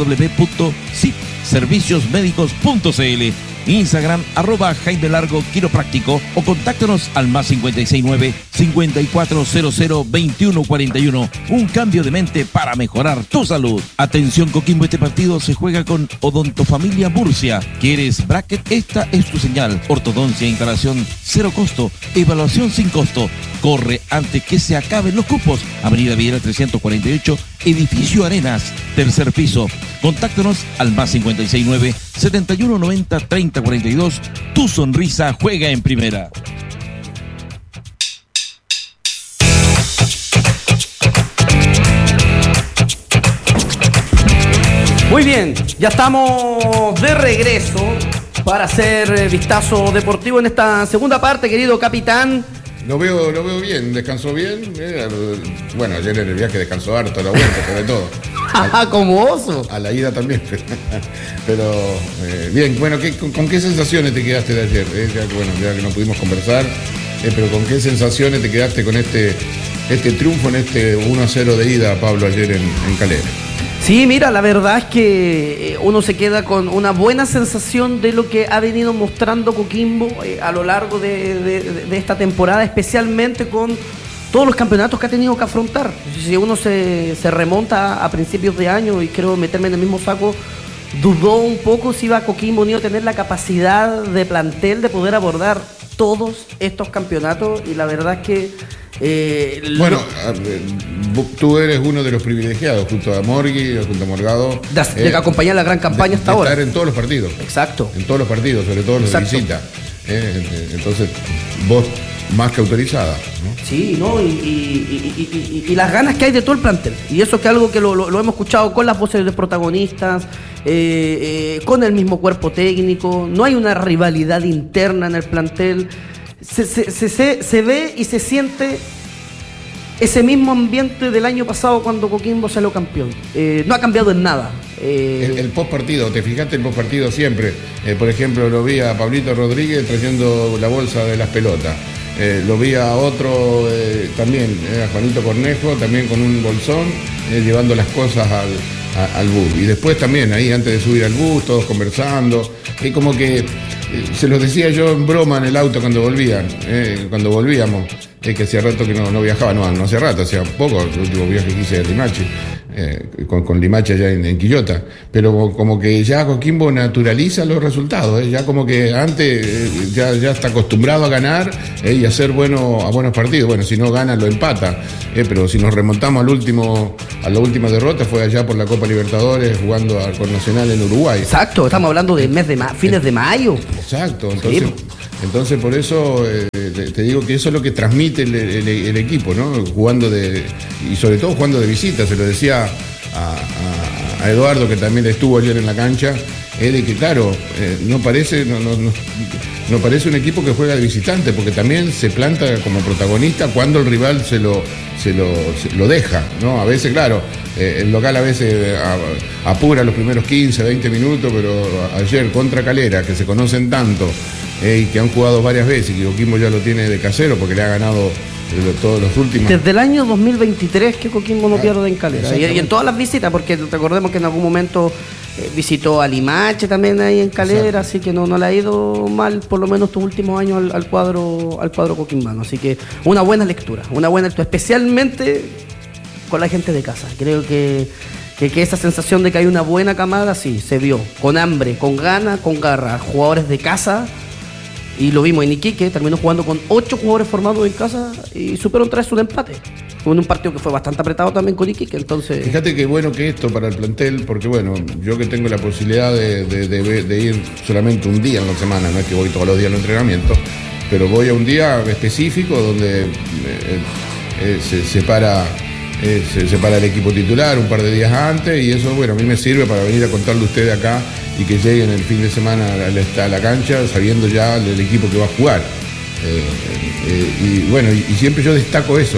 www.serviciosmedicos.cl. Instagram @Jaime Largo Quiropráctico o contáctanos al +569 5400 2141. Un cambio de mente para mejorar tu salud. Atención Coquimbo, este partido se juega con Odontofamilia Murcia. ¿Quieres bracket? Esta es tu señal. Ortodoncia, instalación 0 costo, evaluación sin costo. Corre antes que se acaben los cupos. Avenida Villela 348, Edificio Arenas, tercer piso. Contáctanos al +569 7190 3042. Tu sonrisa juega en primera. Muy bien, ya estamos de regreso para hacer vistazo deportivo en esta segunda parte, querido capitán. Lo veo bien, descansó bien. Bueno, ayer en el viaje descansó harto, la vuelta, sobre todo. Como oso. A la ida también. Pero bien, bueno, ¿con qué sensaciones te quedaste de ayer? Ya que no pudimos conversar, pero ¿con qué sensaciones te quedaste con este triunfo en este 1-0 de ida, Pablo, ayer en Calera? Sí, mira, la verdad es que uno se queda con una buena sensación de lo que ha venido mostrando Coquimbo a lo largo de esta temporada, especialmente con todos los campeonatos que ha tenido que afrontar. Si uno se remonta a principios de año, y creo meterme en el mismo saco, dudó un poco si iba a Coquimbo unido a tener la capacidad de plantel de poder abordar todos estos campeonatos, y la verdad es que bueno, tú eres uno de los privilegiados junto a Morgui, junto a Morgado, de acompañar la gran campaña hasta ahora. Estar en todos los partidos. Exacto. En todos los partidos, sobre todo los de visita. Entonces, vos más que autorizada, ¿no? Sí, ¿no? Y las ganas que hay de todo el plantel. Y eso que es algo que lo hemos escuchado con las voces de protagonistas, con el mismo cuerpo técnico. No hay una rivalidad interna en el plantel. Se ve y se siente ese mismo ambiente del año pasado cuando Coquimbo salió campeón. No ha cambiado en nada. El post partido, ¿te fijaste el post partido siempre? Por ejemplo, lo vi a Pablito Rodríguez trayendo la bolsa de las pelotas. Lo vi a otro también, a Juanito Cornejo, también con un bolsón, llevando las cosas al bus. Y después también, ahí antes de subir al bus, todos conversando. Y como que se los decía yo en broma en el auto cuando volvíamos, que hacía rato que no viajaba, no hacía rato, hacía poco, el último viaje que hice a Limache, con Limache allá en Quillota, pero como que ya Coquimbo naturaliza los resultados, ya como que antes ya está acostumbrado a ganar y a hacer buenos partidos. Bueno, si no gana lo empata, pero si nos remontamos a la última derrota fue allá por la Copa Libertadores jugando con Nacional en Uruguay. Exacto, estamos hablando del mes de fines de mayo. Exacto, entonces por eso te digo que eso es lo que transmite el equipo, ¿no? Y sobre todo jugando de visita. Se lo decía a a Eduardo, que también estuvo ayer en la cancha, es de que, claro, no parece un equipo que juega de visitante, porque también se planta como protagonista cuando el rival se lo deja, ¿no? A veces, claro, el local a veces apura los primeros 15, 20 minutos, pero ayer contra Calera, que se conocen tanto y que han jugado varias veces, y que Coquimbo ya lo tiene de casero porque le ha ganado todos los últimos. Desde el año 2023 que Coquimbo no pierde en Calera, y en todas las visitas, porque recordemos que en algún momento visitó a Limache también ahí en Calera. Exacto. Así que no le ha ido mal por lo menos estos últimos años al cuadro coquimbano, así que una buena lectura, especialmente con la gente de casa. Creo que esa sensación de que hay una buena camada, sí, se vio, con hambre, con ganas, con garra, jugadores de casa. Y lo vimos en Iquique, terminó jugando con 8 jugadores formados en casa y supieron traerse un empate. En un partido que fue bastante apretado también con Iquique, entonces... Fíjate qué bueno que esto para el plantel, porque bueno, yo que tengo la posibilidad de ir solamente un día en la semana, no es que voy todos los días al entrenamiento, pero voy a un día específico donde se separa el equipo titular un par de días antes, y eso, bueno, a mí me sirve para venir a contarle a ustedes acá y que lleguen el fin de semana a la cancha sabiendo ya el equipo que va a jugar. Y bueno, y siempre yo destaco eso.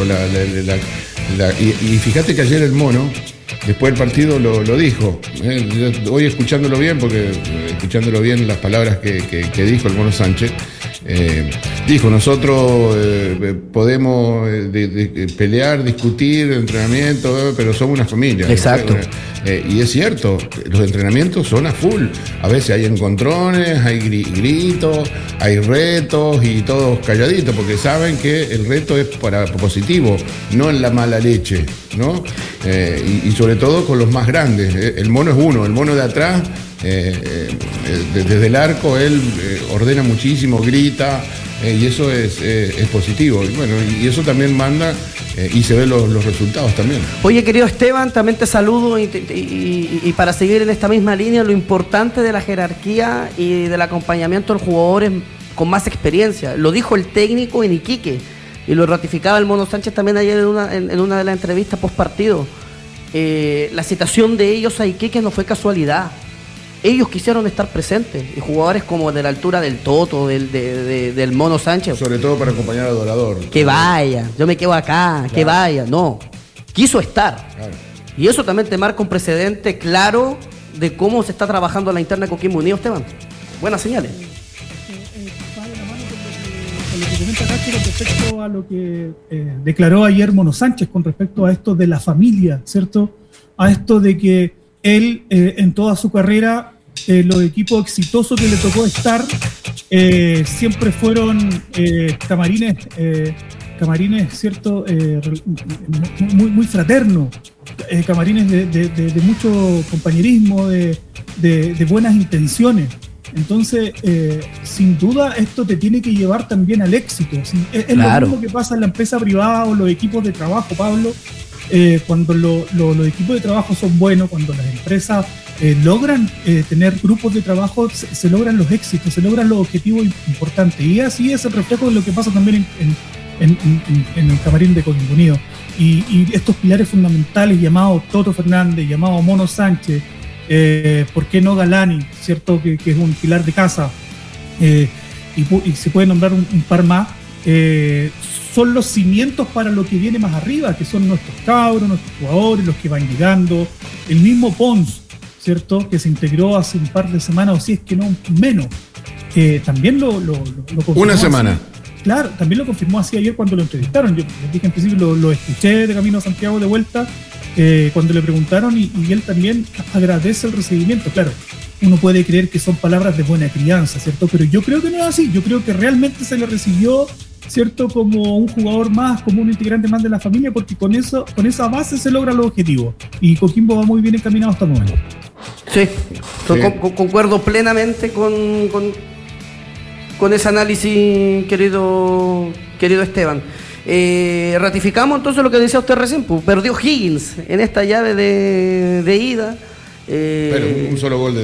Y fíjate que ayer el Mono, después del partido, lo dijo. Hoy escuchándolo bien las palabras que dijo el Mono Sánchez, dijo: nosotros podemos pelear, discutir, entrenamiento, pero somos una familia. Exacto. Y es cierto, los entrenamientos son a full. A veces hay encontrones, hay gritos, hay retos, y todos calladitos, porque saben que el reto es para positivo, no en la mala leche, ¿no? Y sobre todo con los más grandes. El Mono es uno, el Mono de atrás, desde el arco, él ordena muchísimo, grita, y eso es positivo. Y bueno, y eso también manda, y se ven los resultados también. Oye, querido Esteban, también te saludo y para seguir en esta misma línea, lo importante de la jerarquía y del acompañamiento de los jugadores con más experiencia. Lo dijo el técnico en Iquique y lo ratificaba el Mono Sánchez también ayer en una de las entrevistas post partido. La citación de ellos a Iquique no fue casualidad. Ellos quisieron estar presentes, y jugadores como de la altura del Toto, del Mono Sánchez. Sobre todo para acompañar al Dorador. Que vaya, yo me quedo acá, claro. Que vaya. No, quiso estar. Claro. Y eso también te marca un precedente claro de cómo se está trabajando la interna de Coquimbo Unido, Esteban. Buenas señales. Va de la mano con lo que comenta Cacho con respecto a lo que declaró ayer Mono Sánchez con respecto a esto de la familia, ¿cierto? A esto de que él, en toda su carrera, los equipos exitosos que le tocó estar siempre fueron camarines, ¿cierto? Muy fraternos, camarines de mucho compañerismo, de buenas intenciones. Entonces, sin duda, esto te tiene que llevar también al éxito. Es claro. Lo mismo que pasa en la empresa privada o los equipos de trabajo, Pablo. Cuando los equipos de trabajo son buenos, cuando las empresas logran tener grupos de trabajo, se logran los éxitos, se logran los objetivos importantes. Y así es el reflejo de lo que pasa también en el camarín de Coquimbo Unido. Y estos pilares fundamentales llamados Toto Fernández, llamado Mono Sánchez, ¿por qué no Galani? ¿Cierto? Que es un pilar de casa. Y se puede nombrar un par más. Son los cimientos para lo que viene más arriba, que son nuestros cabros, nuestros jugadores, los que van llegando. El mismo Pons, ¿cierto? Que se integró hace un par de semanas, o si es que no menos. También lo confirmó. Una semana. Así. Claro, también lo confirmó así ayer cuando lo entrevistaron. Yo les dije en principio, lo escuché de camino a Santiago de vuelta, cuando le preguntaron, y él también agradece el recibimiento. Claro, uno puede creer que son palabras de buena crianza, ¿cierto? Pero yo creo que no es así. Yo creo que realmente se le recibió, ¿cierto?, como un jugador más, como un integrante más de la familia, porque con esa base se logran los objetivos. Y Coquimbo va muy bien encaminado hasta el momento. Sí. Concuerdo plenamente con ese análisis, querido Esteban. Ratificamos entonces lo que decía usted recién, pues, perdió Higgins en esta llave de ida. Pero un solo gol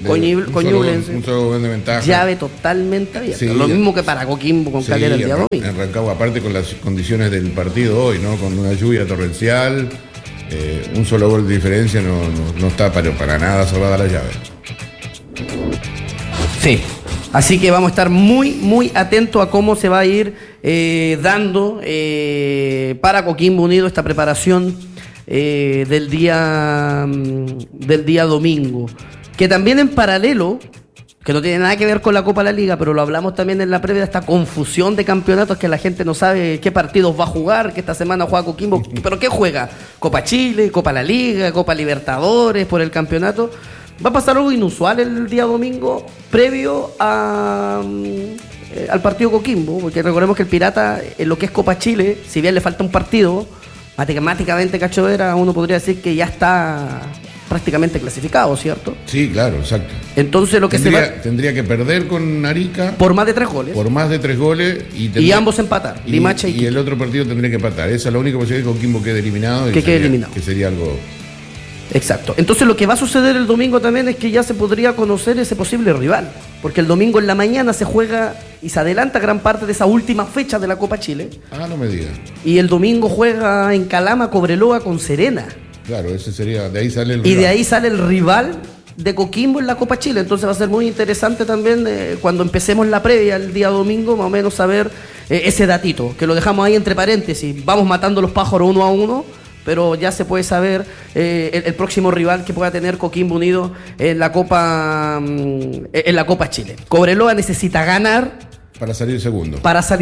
un solo gol de ventaja. Llave totalmente abierta. Sí, lo mismo que para Coquimbo con Calera el día domingo. Arrancado aparte con las condiciones del partido hoy, ¿no? Con una lluvia torrencial, un solo gol de diferencia no está para nada salvada la llave. Sí, así que vamos a estar muy atentos a cómo se va a ir dando para Coquimbo Unido esta preparación del día domingo. Que también en paralelo, que no tiene nada que ver con la Copa de la Liga, pero lo hablamos también en la previa de esta confusión de campeonatos, que la gente no sabe qué partidos va a jugar, que esta semana juega Coquimbo, pero ¿qué juega? Copa Chile, Copa de la Liga, Copa Libertadores por el campeonato. Va a pasar algo inusual el día domingo previo al partido Coquimbo, porque recordemos que el Pirata, en lo que es Copa Chile, si bien le falta un partido, matemáticamente, Cacho Vera, uno podría decir que ya está prácticamente clasificado, ¿cierto? Sí, claro, exacto. Entonces lo que tendría que perder con Arica por más de 3 goles. Por más de 3 goles y ambos empatar, Limache y el otro partido tendría que empatar. Esa es la única posibilidad, que Coquimbo quede eliminado. Que sería algo... Exacto. Entonces lo que va a suceder el domingo también es que ya se podría conocer ese posible rival, porque el domingo en la mañana se juega y se adelanta gran parte de esa última fecha de la Copa Chile. Ah, no me digas. Y el domingo juega en Calama Cobreloa con Serena. Claro, ese sería, de ahí sale el rival. Y de ahí sale el rival de Coquimbo en la Copa Chile. Entonces va a ser muy interesante también cuando empecemos la previa el día domingo, más o menos saber ese datito, que lo dejamos ahí entre paréntesis. Vamos matando los pájaros uno a uno, pero ya se puede saber el próximo rival que pueda tener Coquimbo Unido en la Copa Chile. Cobreloa necesita ganar para salir segundo.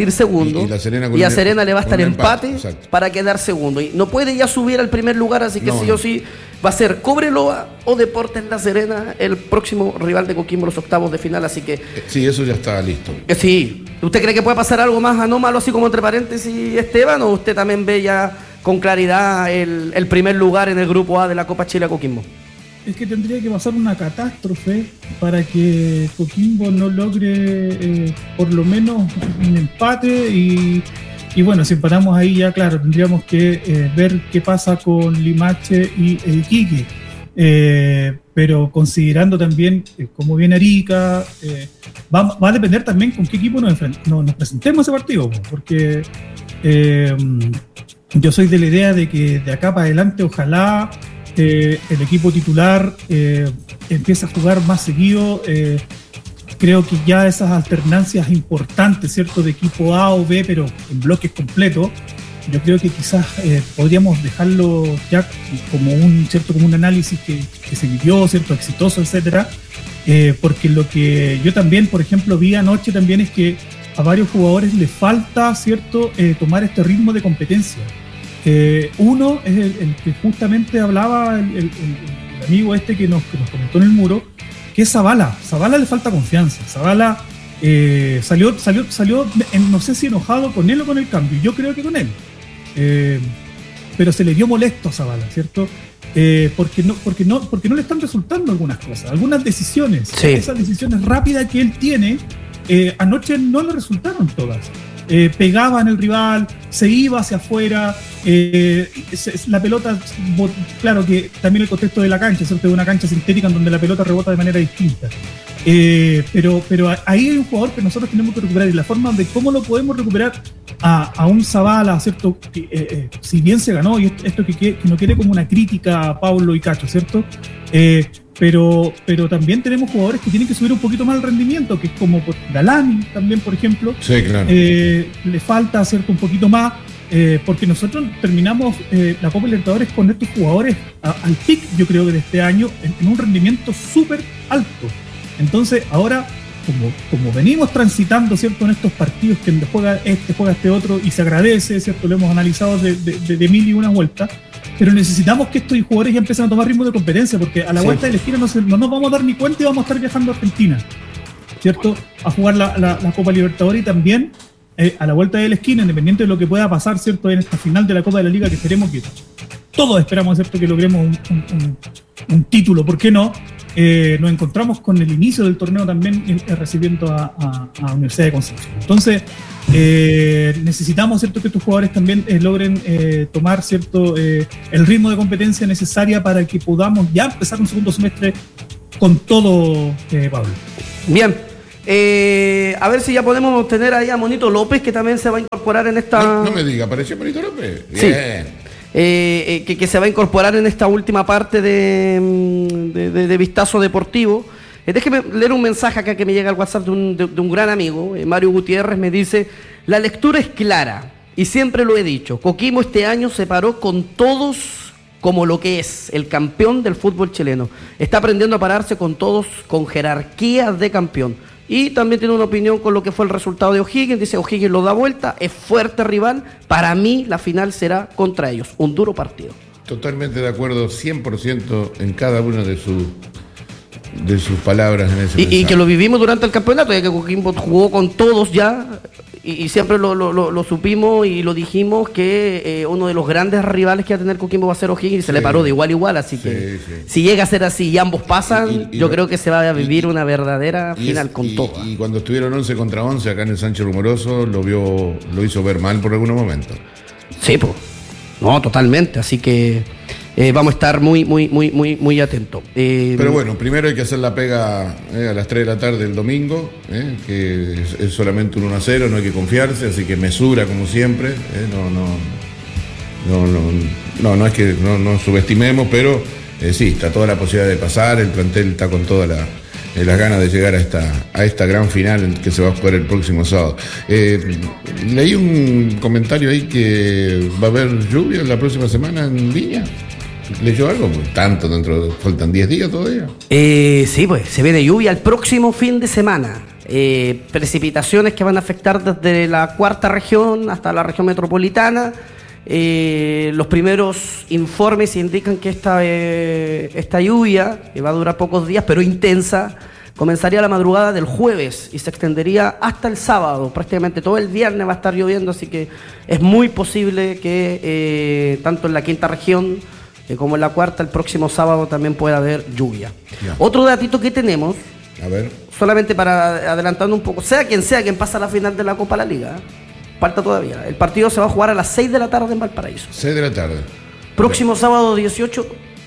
Y a Serena le va a estar empate para quedar segundo. Y no puede ya subir al primer lugar, así que sí o sí va a ser Cobreloa o Deportes La Serena el próximo rival de Coquimbo en los octavos de final, así que... Sí, eso ya está listo. Sí. ¿Usted cree que puede pasar algo más anómalo, así como entre paréntesis, Esteban, o usted también ve ya con claridad el primer lugar en el grupo A de la Copa Chile a Coquimbo? Es que tendría que pasar una catástrofe para que Coquimbo no logre por lo menos un empate y bueno, si empatamos ahí ya, claro, tendríamos que ver qué pasa con Limache y Iquique. Pero considerando también cómo viene Arica, va a depender también con qué equipo nos presentemos a ese partido, porque yo soy de la idea de que de acá para adelante ojalá el equipo titular empieza a jugar más seguido. Creo que ya esas alternancias importantes, ¿cierto?, de equipo A o B, pero en bloques completos, yo creo que quizás podríamos dejarlo ya como un análisis que se vivió, ¿cierto?, exitoso, etcétera, porque lo que yo también, por ejemplo, vi anoche también es que a varios jugadores les falta, ¿cierto?, tomar este ritmo de competencia. Uno es el que justamente hablaba el amigo este que nos comentó en el muro, que es Zavala. Zavala le falta confianza. Zavala salió no sé si enojado con él o con el cambio. Yo creo que con él. Pero se le vio molesto a Zavala, ¿cierto? Porque no le están resultando algunas cosas, algunas decisiones. Sí. Esas decisiones rápidas que él tiene, anoche no le resultaron todas. Pegaba en el rival, se iba hacia afuera, la pelota, claro que también el contexto de la cancha, ¿cierto? De una cancha sintética en donde la pelota rebota de manera distinta. Pero ahí hay un jugador que nosotros tenemos que recuperar, y la forma de cómo lo podemos recuperar a un Zavala, ¿cierto? Si bien se ganó, y esto que no quiere como una crítica a Pablo y Cacho, ¿cierto? Pero también tenemos jugadores que tienen que subir un poquito más el rendimiento, que es como Galán también, por ejemplo. Sí, claro. Le falta, ¿cierto?, un poquito más, porque nosotros terminamos la Copa Libertadores con estos jugadores al pic, yo creo que de este año, en un rendimiento súper alto. Entonces, ahora, como venimos transitando, ¿cierto?, en estos partidos que juega este otro, y se agradece, ¿cierto?, lo hemos analizado de mil y una vueltas, pero necesitamos que estos jugadores ya empiecen a tomar ritmo de competencia, porque a la vuelta de la esquina no nos vamos a dar ni cuenta y vamos a estar viajando a Argentina, ¿cierto?, a jugar la Copa Libertadores, y también a la vuelta de la esquina, independiente de lo que pueda pasar, ¿cierto?, en esta final de la Copa de la Liga, que esperemos que todos esperamos, ¿cierto?, que logremos un título, ¿por qué no? Nos encontramos con el inicio del torneo también recibiendo a Universidad de Concepción. Entonces, necesitamos, ¿cierto?, que estos jugadores también logren tomar, ¿cierto?, el ritmo de competencia necesaria para que podamos ya empezar un segundo semestre con todo, Pablo. Bien. A ver si ya podemos tener ahí a Monito López, que también se va a incorporar en esta... No me diga, ¿apareció Monito López? Bien. Sí. que se va a incorporar en esta última parte de Vistazo Deportivo. Déjeme leer un mensaje acá que me llega al WhatsApp de un gran amigo, Mario Gutiérrez. Me dice: la lectura es clara y siempre lo he dicho, Coquimbo este año se paró con todos como lo que es, el campeón del fútbol chileno. Está aprendiendo a pararse con todos con jerarquía de campeón. Y también tiene una opinión con lo que fue el resultado de O'Higgins. Dice: O'Higgins lo da vuelta, es fuerte rival. Para mí la final será contra ellos, un duro partido. Totalmente de acuerdo, 100% en cada una de sus palabras en ese mensaje. Y que lo vivimos durante el campeonato, ya que Coquimbo jugó con todos ya, y siempre lo supimos y lo dijimos que uno de los grandes rivales que va a tener Coquimbo va a ser O'Higgins, y se le paró de igual a igual, así que si llega a ser así y ambos pasan, yo creo que se va a vivir una verdadera final con todo. Y cuando estuvieron 11 contra 11 acá en el Sánchez Rumoroso, lo hizo ver mal por algunos momentos. Sí, pues, no, totalmente, así que vamos a estar muy atentos. Pero bueno, primero hay que hacer la pega a las 3 de la tarde el domingo, que es solamente un 1-0, no hay que confiarse, así que mesura como siempre. No es que no subestimemos, pero sí, está toda la posibilidad de pasar, el plantel está con todas las ganas de llegar a esta gran final que se va a jugar el próximo sábado. Leí un comentario ahí que va a haber lluvia la próxima semana en Viña. ¿Leyó algo? Tanto, faltan 10 días todavía. Sí, pues se viene lluvia el próximo fin de semana. Precipitaciones que van a afectar desde la cuarta región hasta la región metropolitana. Los primeros informes indican que esta lluvia, que va a durar pocos días, pero intensa, comenzaría la madrugada del jueves y se extendería hasta el sábado. Prácticamente todo el viernes va a estar lloviendo, así que es muy posible que tanto en la quinta región como en la cuarta, el próximo sábado también puede haber lluvia. Ya. Otro datito que tenemos, a ver, solamente para adelantando un poco, sea quien pasa a la final de la Copa de la Liga, falta todavía. El partido se va a jugar a las 6 de la tarde en Valparaíso. 6 de la tarde. Próximo sábado 18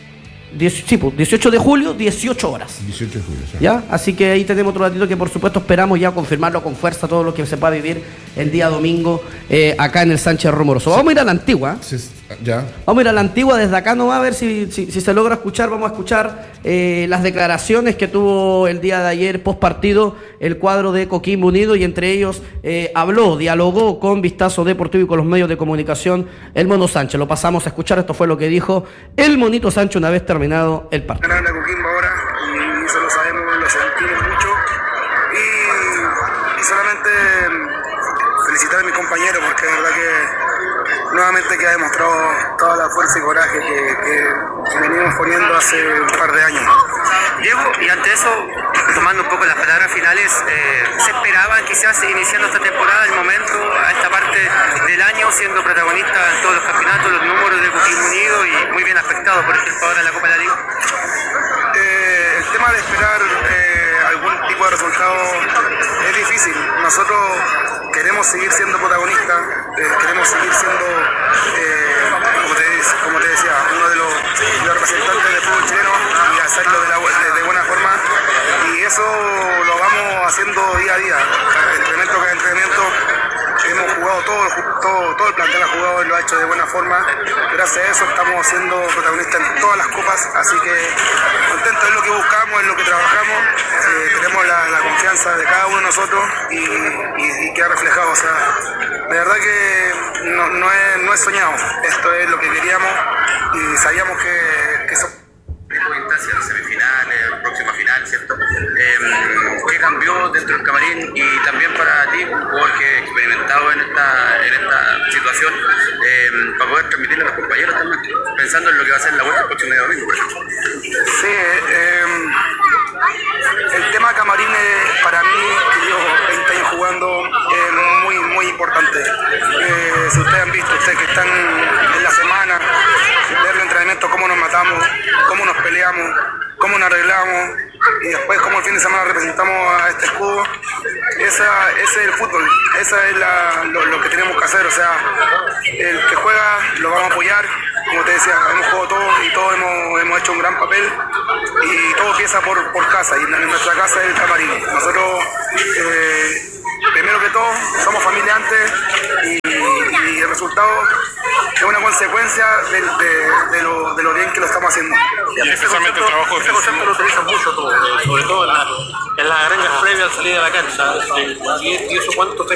de julio, 18 horas. 18 de julio, sí. ¿Ya? Así que ahí tenemos otro ratito que por supuesto esperamos ya confirmarlo con fuerza, todo lo que se pueda vivir el día domingo acá en el Sánchez Rumoroso. Vamos a ir a la Antigua. Ya. Vamos a ir a la Antigua desde acá nomás, a ver si se logra escuchar. Vamos a escuchar las declaraciones que tuvo el día de ayer post partido el cuadro de Coquimbo Unido, y entre ellos dialogó con Vistazo Deportivo y con los medios de comunicación el Mono Sánchez. Lo pasamos a escuchar. Esto fue lo que dijo el Monito Sánchez una vez terminado el partido. Ganar la Coquimbo ahora, y eso lo sabemos, lo sentimos mucho, y solamente felicitar a mi compañero, porque es verdad que nuevamente que ha demostrado toda la fuerza y coraje que venimos poniendo hace un par de años. Diego, y ante eso, tomando un poco las palabras finales, ¿se esperaba quizás iniciando esta temporada, el momento, a esta parte del año, siendo protagonista en todos los campeonatos, los números de Coquimbo Unido y muy bien afectado, por ejemplo, ahora en la Copa de la Liga? El tema de esperar algún tipo de resultado es difícil. Nosotros queremos seguir siendo protagonistas, queremos seguir siendo, como te decía, uno de los representantes del fútbol chileno, y hacerlo de buena forma, y eso lo vamos haciendo día a día, entrenamiento cada entrenamiento. Hemos jugado todo el plantel ha jugado y lo ha hecho de buena forma. Gracias a eso estamos siendo protagonistas en todas las copas, así que contentos, es lo que buscamos, es lo que trabajamos. Tenemos la confianza de cada uno de nosotros y queda reflejado. O sea, de verdad que no es soñado, esto es lo que queríamos y sabíamos que eso. Instancia de semifinales, próxima final, ¿cierto? ¿Qué cambió dentro del camarín? Y también para ti, un jugador que experimentado en esta situación, para poder transmitirle a los compañeros también, pensando en lo que va a ser la vuelta el próximo día domingo, por ejemplo. Sí, el tema camarín para mí, que llevo 20 años jugando, es muy importante. Si ustedes han visto, ustedes que están en la semana, ver el entrenamiento, cómo nos matamos, cómo nos peleamos, cómo nos arreglamos, y después cómo el fin de semana representamos a este escudo. Ese es el fútbol, esa es lo que tenemos que hacer. O sea, el que juega lo vamos a apoyar. Como te decía, hemos jugado todos y todos hemos hecho un gran papel, y todo empieza por casa, y nuestra casa es el camarín. Nosotros, primero que todo, somos familia antes, y el resultado es una consecuencia de lo bien que lo estamos haciendo. Y especialmente el trabajo ese concepto lo utilizan mucho todos, sobre todo en las arengas previas al salir de la cancha. ¿Y eso cuánto